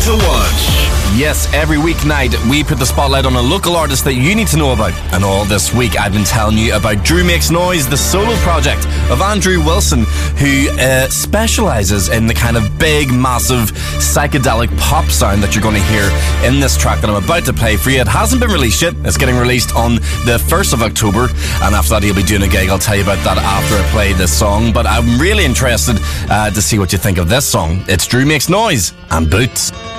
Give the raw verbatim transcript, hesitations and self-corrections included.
to watch. Yes, every weeknight we put the spotlight on a local artist that you need to know about. And all this week I've been telling you about Drew Makes Noise, the solo project of Andrew Wilson, who uh, specialises in the kind of big, massive, psychedelic pop sound that you're going to hear in this track that I'm about to play for you. It hasn't been released yet. It's getting released on the first of October, and after that he'll be doing a gig. I'll tell you about that after I play this song, but I'm really interested uh, to see what you think of this song. It's Drew Makes Noise and Boots.